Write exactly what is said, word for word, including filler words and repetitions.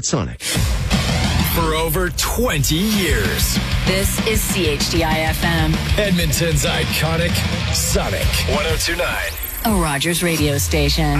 Sonic. For over twenty years. This is C H D I F M. Edmonton's iconic Sonic. one oh two point nine. A Rogers radio station.